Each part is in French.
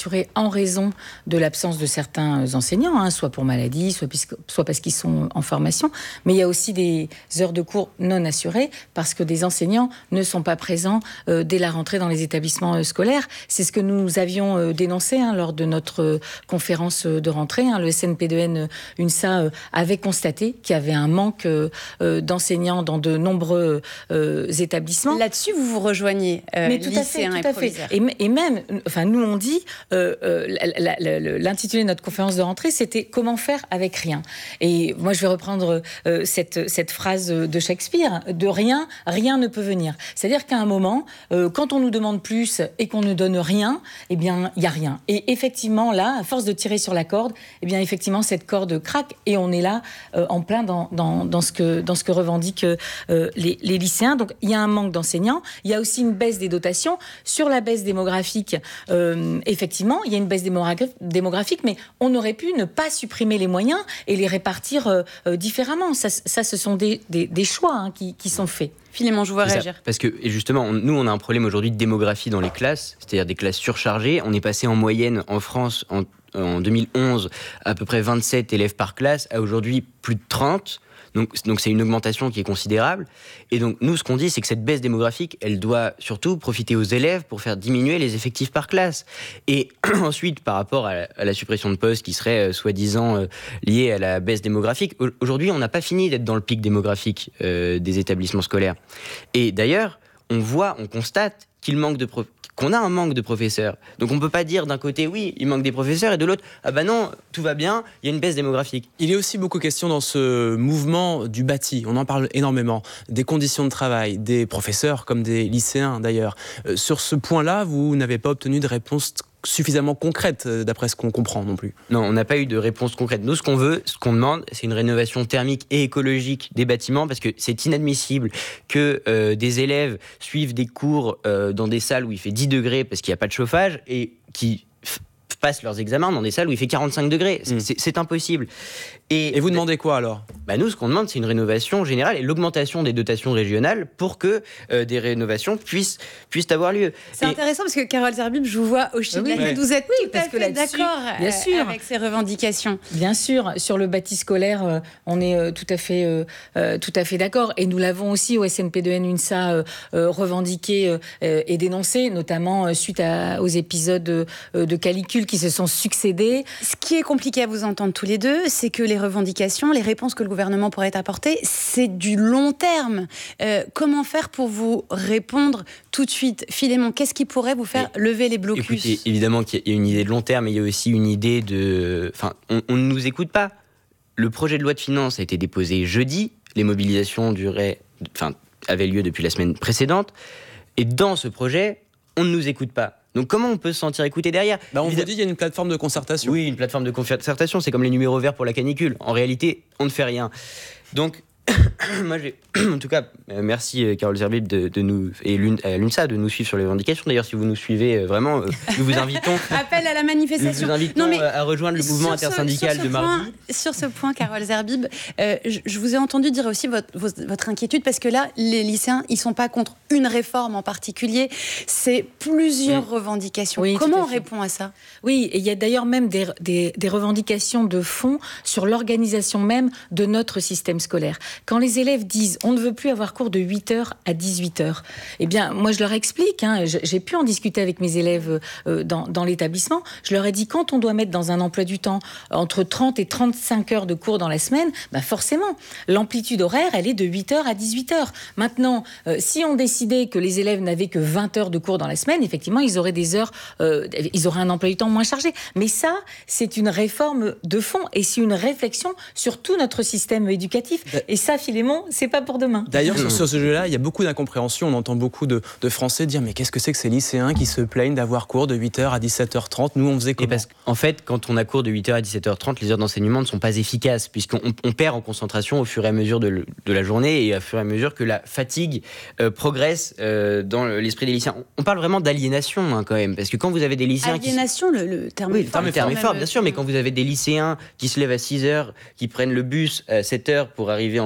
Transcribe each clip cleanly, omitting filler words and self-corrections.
assurée en raison de l'absence de certains enseignants, soit pour maladie, soit parce qu'ils sont en formation. Mais il y a aussi des heures de cours non assurées parce que des enseignants ne sont pas présents dès la rentrée dans les établissements scolaires. C'est ce que nous avions dénoncé lors de notre conférence de rentrée. Le SNP2N UNSA avait constaté qu'il y avait un manque d'enseignants dans de nombreux établissements. Là-dessus, vous vous rejoignez, mais tout à fait. Et même, nous on dit, l'intitulé de notre conférence de rentrée, c'était « Comment faire avec rien ?» Et moi, je vais reprendre cette phrase de Shakespeare, « De rien, rien ne peut venir ». C'est-à-dire qu'à un moment, quand on nous demande plus et qu'on ne donne rien, eh bien, il n'y a rien. Et effectivement, là, à force de tirer sur la corde, eh bien, effectivement, cette corde craque et on est là en plein dans ce que revendiquent les lycéens. Donc, il y a un manque d'enseignants. Il y a aussi une baisse des dotations. Sur la baisse démographique, effectivement, il y a une baisse démographique, mais on aurait pu ne pas supprimer les moyens et les répartir différemment. Ça, ce sont des choix qui sont faits. Philémon, je vous vois réagir. Parce que, justement, nous, on a un problème aujourd'hui de démographie dans les classes, c'est-à-dire des classes surchargées. On est passé en moyenne en France, en 2011, à peu près 27 élèves par classe, à aujourd'hui plus de 30. Donc c'est une augmentation qui est considérable. Et donc nous, ce qu'on dit, c'est que cette baisse démographique, elle doit surtout profiter aux élèves pour faire diminuer les effectifs par classe. Et ensuite, par rapport à la suppression de postes qui serait soi-disant liée à la baisse démographique, aujourd'hui, on n'a pas fini d'être dans le pic démographique des établissements scolaires. Et d'ailleurs, on constate qu'on a un manque de professeurs. Donc on ne peut pas dire d'un côté, oui, il manque des professeurs, et de l'autre, ah ben non, tout va bien, il y a une baisse démographique. Il y a aussi beaucoup de questions dans ce mouvement du bâti. On en parle énormément. Des conditions de travail, des professeurs comme des lycéens d'ailleurs. Sur ce point-là, vous n'avez pas obtenu de réponse suffisamment concrète, d'après ce qu'on comprend non plus. Non, on n'a pas eu de réponse concrète. Nous, ce qu'on demande, c'est une rénovation thermique et écologique des bâtiments, parce que c'est inadmissible que des élèves suivent des cours dans des salles où il fait 10 degrés parce qu'il n'y a pas de chauffage, et qui passent leurs examens dans des salles où il fait 45 degrés. C'est impossible. Et vous demandez quoi alors ? Nous, ce qu'on demande, c'est une rénovation générale et l'augmentation des dotations régionales pour que des rénovations puissent avoir lieu. C'est intéressant parce que Carole Zerbib, je vous vois hocher de la tête. Vous êtes tout à fait d'accord avec ces revendications. Bien sûr, sur le bâti scolaire, on est tout à fait d'accord. Et nous l'avons aussi au SNP2N UNSA revendiqué et dénoncé, notamment suite aux épisodes de calicule qui se sont succédés. Ce qui est compliqué à vous entendre tous les deux, c'est que les revendications, les réponses que le gouvernement pourrait apporter, c'est du long terme. Comment faire pour vous répondre tout de suite ? Philémon, qu'est-ce qui pourrait vous faire lever les blocus ? Écoutez, évidemment qu'il y a une idée de long terme, mais il y a aussi une idée de... on ne nous écoute pas. Le projet de loi de finances a été déposé jeudi. Les mobilisations avaient lieu depuis la semaine précédente. Et dans ce projet, on ne nous écoute pas. Donc comment on peut se sentir écouté derrière ? On vous dit qu'il y a une plateforme de concertation. Oui, une plateforme de concertation, c'est comme les numéros verts pour la canicule. En réalité, on ne fait rien. Donc, moi, en tout cas, merci Carole Zerbib de nous, et l'UNSA de nous suivre sur les revendications. D'ailleurs, si vous nous suivez vraiment, nous vous invitons... Appel à la manifestation. Nous vous invitons à rejoindre le mouvement intersyndical de mardi. Sur ce point, Carole Zerbib, je vous ai entendu dire aussi votre inquiétude, parce que là, les lycéens, ils ne sont pas contre une réforme en particulier, c'est plusieurs revendications. Oui, comment on répond à ça ? Oui, et il y a d'ailleurs même des revendications de fond sur l'organisation même de notre système scolaire. Quand les élèves disent « on ne veut plus avoir cours de 8h à 18h », eh bien, moi, je leur explique, j'ai pu en discuter avec mes élèves dans l'établissement, je leur ai dit, quand on doit mettre dans un emploi du temps entre 30 et 35 heures de cours dans la semaine, forcément, l'amplitude horaire, elle est de 8h à 18h. Maintenant, si on décidait que les élèves n'avaient que 20 heures de cours dans la semaine, effectivement, ils auraient des heures, ils auraient un emploi du temps moins chargé. Mais ça, c'est une réforme de fond et c'est une réflexion sur tout notre système éducatif. Et ça, Philémon, c'est pas pour demain. D'ailleurs, sur ce jeu-là, il y a beaucoup d'incompréhension. On entend beaucoup de Français dire « mais qu'est-ce que c'est que ces lycéens qui se plaignent d'avoir cours de 8h à 17h30 ? Nous, on faisait comment ?» Parce qu'en fait, quand on a cours de 8h à 17h30, les heures d'enseignement ne sont pas efficaces, puisqu'on perd en concentration au fur et à mesure de la journée et au fur et à mesure que la fatigue progresse dans l'esprit des lycéens. On parle vraiment d'aliénation quand même, parce que quand vous avez des lycéens... Aliénation, le terme est fort. Le terme est fort, bien sûr, mais quand vous avez des lycéens qui se lèvent à 6h, qui prennent le bus à 7h pour arriver en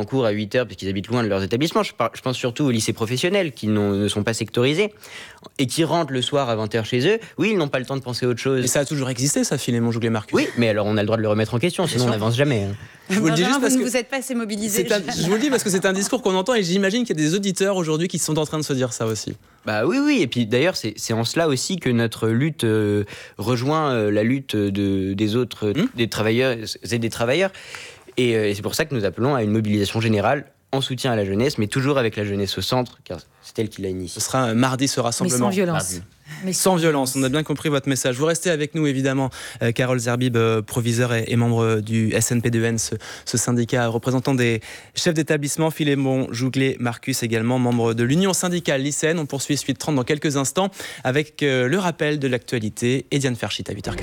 cours à 8h parce qu'ils habitent loin de leurs établissements. Je pense surtout aux lycées professionnels qui ne sont pas sectorisés et qui rentrent le soir à 20h chez eux. Oui, ils n'ont pas le temps de penser à autre chose. Mais ça a toujours existé, ça, Philémon Jouglet-Marcus. Oui, mais alors on a le droit de le remettre en question, sinon on n'avance jamais. Je vous le dis juste parce que vous n'êtes pas assez mobilisé. je vous le dis parce que c'est un discours qu'on entend et j'imagine qu'il y a des auditeurs aujourd'hui qui sont en train de se dire ça aussi. Bah oui, et puis d'ailleurs c'est en cela aussi que notre lutte rejoint la lutte des autres, des travailleurs et des travailleurs. Et c'est pour ça que nous appelons à une mobilisation générale en soutien à la jeunesse, mais toujours avec la jeunesse au centre, car c'est elle qui l'a initié. Ce sera mardi ce rassemblement. Mais sans violence. Sans violence, on a bien compris votre message. Vous restez avec nous évidemment, Carole Zerbib, proviseur et membre du SNP2N, ce syndicat représentant des chefs d'établissement. Philémon Jouglet-Marcus également, membre de l'Union syndicale lycéenne. On poursuit Suite 30 dans quelques instants avec le rappel de l'actualité et Diane Ferchit à 8h49.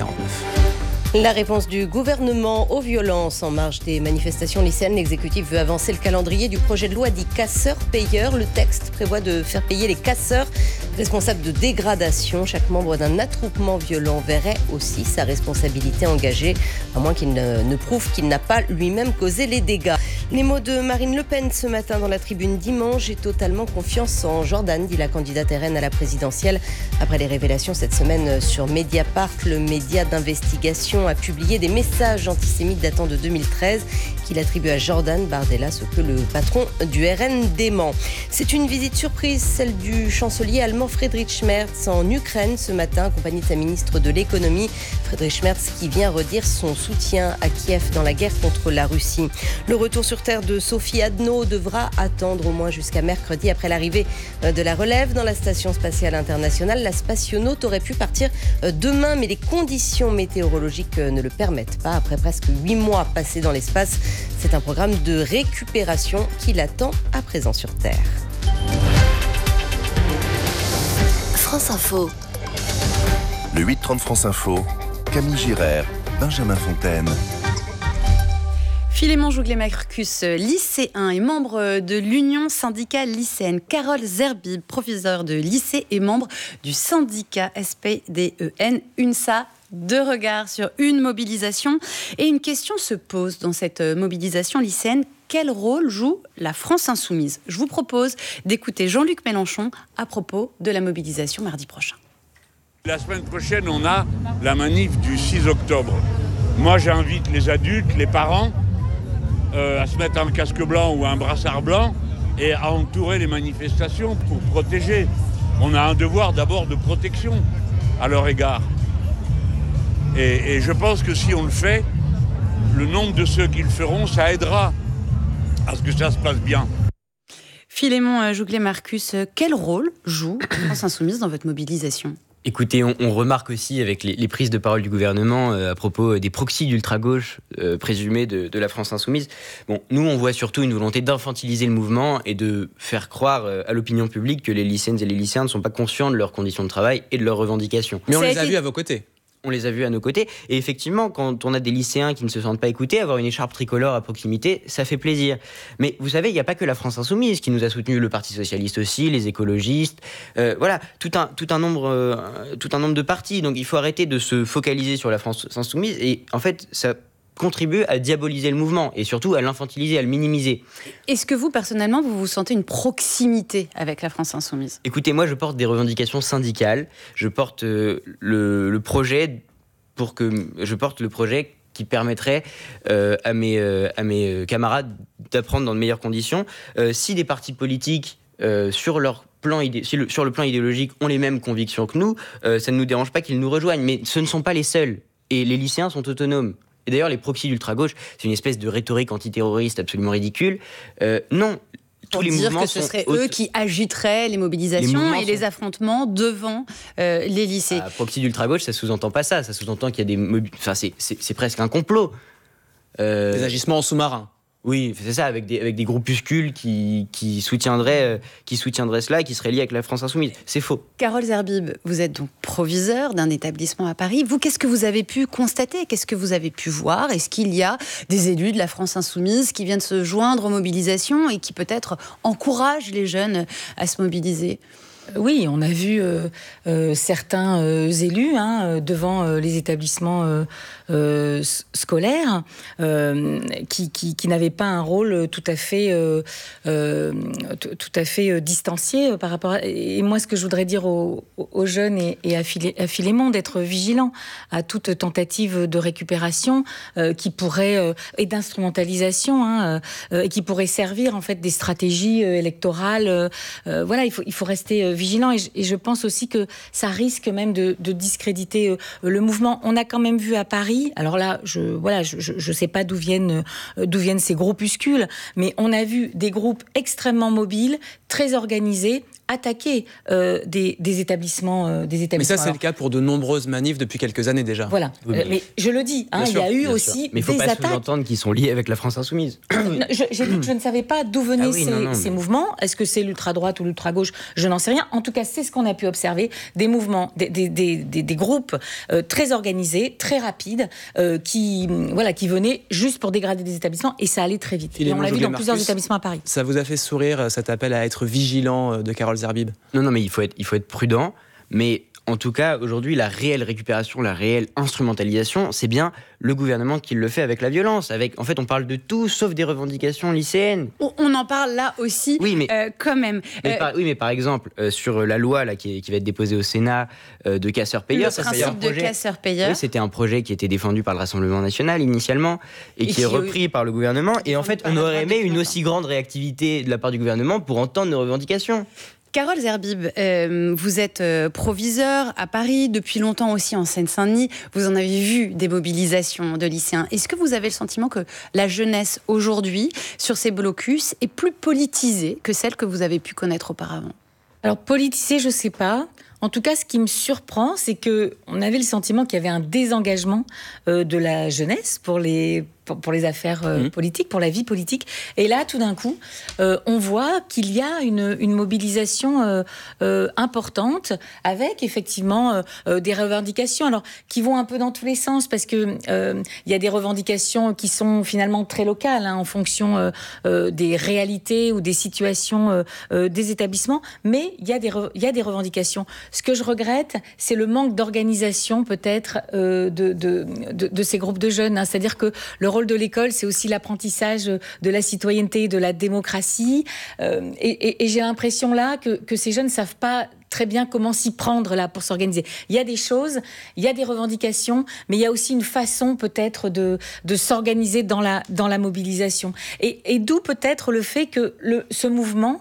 La réponse du gouvernement aux violences en marge des manifestations lycéennes. L'exécutif veut avancer le calendrier du projet de loi dit casseurs-payeurs. Le texte prévoit de faire payer les casseurs responsables de dégradation. Chaque membre d'un attroupement violent verrait aussi sa responsabilité engagée, à moins qu'il ne prouve qu'il n'a pas lui-même causé les dégâts. Les mots de Marine Le Pen ce matin dans la tribune Dimanche. J'ai totalement confiance en Jordan, dit la candidate RN à la présidentielle. Après les révélations cette semaine sur Mediapart, le média d'investigation a publié des messages antisémites datant de 2013 qu'il attribue à Jordan Bardella, ce que le patron du RN dément. C'est une visite surprise, celle du chancelier allemand Friedrich Merz en Ukraine ce matin, accompagné de sa ministre de l'économie. Friedrich Merz qui vient redire son soutien à Kiev dans la guerre contre la Russie. Le retour sur terre de Sophie Adno devra attendre au moins jusqu'à mercredi après l'arrivée de la relève dans la station spatiale internationale. La spationaute aurait pu partir demain, mais les conditions météorologiques ne le permettent pas. Après presque 8 mois passés dans l'espace, c'est un programme de récupération qui l'attend à présent sur Terre. France Info. Le 8-30 France Info, Camille Girard, Benjamin Fontaine. Philémon Jouglet-Marcus, lycéen et membre de l'Union syndicale lycéenne. Carole Zerbib, professeure de lycée et membre du syndicat SPDEN UNSA. Deux regards sur une mobilisation. Et une question se pose dans cette mobilisation lycéenne. Quel rôle joue la France insoumise ? Je vous propose d'écouter Jean-Luc Mélenchon à propos de la mobilisation mardi prochain. La semaine prochaine, on a la manif du 6 octobre. Moi, j'invite les adultes, les parents, à se mettre un casque blanc ou un brassard blanc et à entourer les manifestations pour protéger. On a un devoir d'abord de protection à leur égard. Et je pense que si on le fait, le nombre de ceux qui le feront, ça aidera à ce que ça se passe bien. Philémon Jouglet-Marcus, quel rôle joue la France insoumise dans votre mobilisation ? Écoutez, on remarque aussi avec les prises de parole du gouvernement à propos des proxys d'ultra-gauche présumés de la France insoumise. Bon, nous, on voit surtout une volonté d'infantiliser le mouvement et de faire croire à l'opinion publique que les lycéennes et les lycéens ne sont pas conscients de leurs conditions de travail et de leurs revendications. Mais on les a vus à vos côtés. On les a vus à nos côtés. Et effectivement, quand on a des lycéens qui ne se sentent pas écoutés, avoir une écharpe tricolore à proximité, ça fait plaisir. Mais vous savez, il n'y a pas que la France insoumise qui nous a soutenus, le Parti socialiste aussi, les écologistes, voilà, tout un nombre de partis. Donc il faut arrêter de se focaliser sur la France insoumise. Et en fait, ça contribue à diaboliser le mouvement et surtout à l'infantiliser, à le minimiser. Est-ce que vous, personnellement, vous sentez une proximité avec la France insoumise ? Écoutez, moi, je porte des revendications syndicales. Je porte le projet qui permettrait à mes camarades d'apprendre dans de meilleures conditions. Si des partis politiques, sur le plan idéologique, ont les mêmes convictions que nous, ça ne nous dérange pas qu'ils nous rejoignent. Mais ce ne sont pas les seuls. Et les lycéens sont autonomes. Et d'ailleurs, les proxys d'ultra-gauche, c'est une espèce de rhétorique antiterroriste absolument ridicule. Non, tous les mouvements dire que ce seraient eux qui agiteraient les mobilisations et les affrontements devant les lycées. Proxy d'ultra-gauche, ça sous-entend pas ça. Ça sous-entend qu'il y a des... Enfin, c'est presque un complot. Des agissements en sous-marin. Oui, c'est ça, avec des groupuscules qui soutiendraient cela et qui seraient liés avec la France insoumise. C'est faux. Carole Zerbib, vous êtes donc proviseur d'un établissement à Paris. Vous, qu'est-ce que vous avez pu constater ? Qu'est-ce que vous avez pu voir ? Est-ce qu'il y a des élus de la France insoumise qui viennent se joindre aux mobilisations et qui peut-être encouragent les jeunes à se mobiliser ? Oui, on a vu certains élus devant les établissements scolaires qui n'avaient pas un rôle tout à fait distancié par rapport à... Et moi, ce que je voudrais dire aux jeunes et à Philémon, d'être vigilants à toute tentative de récupération qui pourrait et d'instrumentalisation et qui pourrait servir en fait des stratégies électorales. Voilà, il faut rester vigilant et je pense aussi que ça risque même de discréditer le mouvement. On a quand même vu à Paris, alors là, je sais pas d'où viennent ces groupuscules, mais on a vu des groupes extrêmement mobiles, très organisés, attaquer des établissements. Mais ça, c'est le cas pour de nombreuses manifs depuis quelques années déjà. Voilà. Mais je le dis, il y a eu aussi mais des attaques. Mais il ne faut pas sous-entendre qu'ils sont liés avec la France Insoumise. J'ai dit que je ne savais pas d'où venaient ces mouvements. Est-ce que c'est l'ultra-droite ou l'ultra-gauche ? Je n'en sais rien. En tout cas, c'est ce qu'on a pu observer. Des mouvements, des groupes très organisés, très rapides, qui venaient juste pour dégrader des établissements. Et ça allait très vite. Et on l'a vu dans plusieurs établissements à Paris. Ça vous a fait sourire, cet appel à être vigilant de Carole Zerbib ? Non, mais il faut être prudent. Mais en tout cas, aujourd'hui, la réelle récupération, la réelle instrumentalisation, c'est bien le gouvernement qui le fait avec la violence. En fait, on parle de tout, sauf des revendications lycéennes. On en parle là aussi, quand même. Mais par exemple, sur la loi là, qui va être déposée au Sénat de casseurs-payeurs... Le principe de casseurs-payeurs. Oui, c'était un projet qui était défendu par le Rassemblement national initialement et qui est repris par le gouvernement. Et en fait, on aurait aimé une aussi grande réactivité de la part du gouvernement pour entendre nos revendications. Carole Zerbib, vous êtes proviseur à Paris, depuis longtemps aussi en Seine-Saint-Denis. Vous en avez vu des mobilisations de lycéens. Est-ce que vous avez le sentiment que la jeunesse aujourd'hui, sur ces blocus, est plus politisée que celle que vous avez pu connaître auparavant ? Alors, politisée, je ne sais pas. En tout cas, ce qui me surprend, c'est qu'on avait le sentiment qu'il y avait un désengagement de la jeunesse pour les affaires politiques, pour la vie politique. Et là, tout d'un coup, on voit qu'il y a une mobilisation importante avec effectivement des revendications, alors qui vont un peu dans tous les sens, parce que il y a des revendications qui sont finalement très locales, en fonction des réalités ou des situations des établissements, mais il y a des revendications. Ce que je regrette, c'est le manque d'organisation peut-être de ces groupes de jeunes. C'est-à-dire que le rôle de l'école, c'est aussi l'apprentissage de la citoyenneté et de la démocratie. Et j'ai l'impression là que ces jeunes ne savent pas très bien comment s'y prendre là pour s'organiser. Il y a des choses, il y a des revendications, mais il y a aussi une façon peut-être de s'organiser dans la mobilisation. Et d'où peut-être le fait que ce mouvement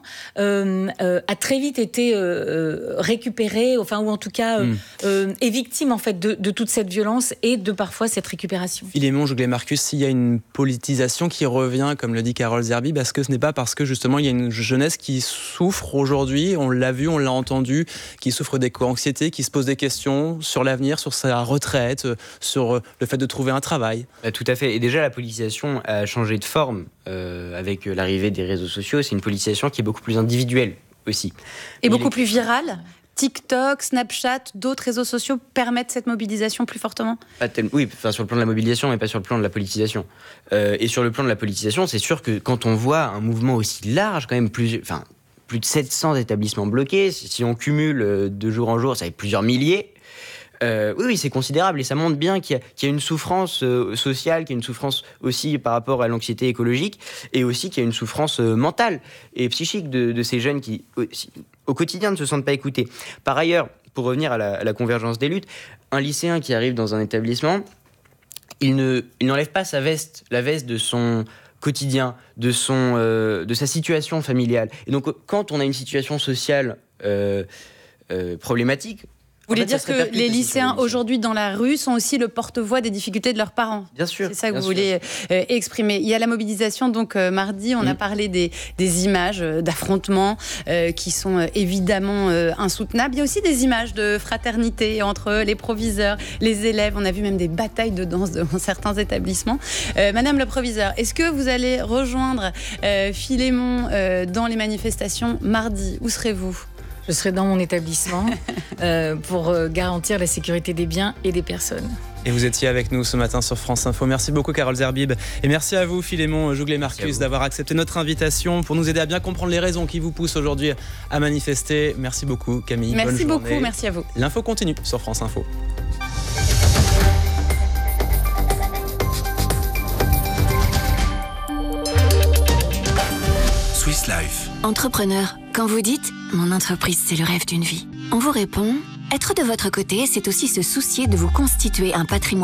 a très vite été récupéré, ou en tout cas est victime en fait de toute cette violence et de parfois cette récupération. Philémon Jouglet-Marcus, s'il y a une politisation qui revient, comme le dit Carole Zerbib, est-ce que ce n'est pas parce que justement il y a une jeunesse qui souffre aujourd'hui, on l'a vu, on l'a entendu, qui souffre d'éco-anxiété, qui se pose des questions sur l'avenir, sur sa retraite, sur le fait de trouver un travail. Tout à fait. Et déjà, la politisation a changé de forme avec l'arrivée des réseaux sociaux. C'est une politisation qui est beaucoup plus individuelle aussi. Et beaucoup plus virale ? TikTok, Snapchat, d'autres réseaux sociaux permettent cette mobilisation plus fortement ? Oui, sur le plan de la mobilisation, mais pas sur le plan de la politisation. Et sur le plan de la politisation, c'est sûr que quand on voit un mouvement aussi large, quand même plus de 700 établissements bloqués, si on cumule de jour en jour, ça fait plusieurs milliers. Oui, c'est considérable et ça montre bien qu'il y a une souffrance sociale, qu'il y a une souffrance aussi par rapport à l'anxiété écologique et aussi qu'il y a une souffrance mentale et psychique de ces jeunes qui, au quotidien, ne se sentent pas écoutés. Par ailleurs, pour revenir à la convergence des luttes, un lycéen qui arrive dans un établissement, il n'enlève pas la veste de son quotidien, de sa situation familiale. Et donc, quand on a une situation sociale problématique, vous voulez dire que les lycéens aujourd'hui dans la rue sont aussi le porte-voix des difficultés de leurs parents ? Bien sûr. C'est ça que vous voulez exprimer. Il y a la mobilisation, donc mardi, on a parlé des images d'affrontements qui sont évidemment insoutenables. Il y a aussi des images de fraternité entre les proviseurs, les élèves. On a vu même des batailles de danse dans certains établissements. Madame le proviseur, est-ce que vous allez rejoindre Philémon dans les manifestations mardi ? Où serez-vous ? Je serai dans mon établissement pour garantir la sécurité des biens et des personnes. Et vous étiez avec nous ce matin sur France Info. Merci beaucoup Carole Zerbib. Et merci à vous Philémon Jouglet-Marcus d'avoir accepté notre invitation pour nous aider à bien comprendre les raisons qui vous poussent aujourd'hui à manifester. Merci beaucoup Camille. Merci Bonne beaucoup, journée. merci à vous. L'info continue sur France Info. Swiss Life. Entrepreneur, quand vous dites « Mon entreprise, c'est le rêve d'une vie », on vous répond « Être de votre côté, c'est aussi se soucier de vous constituer un patrimoine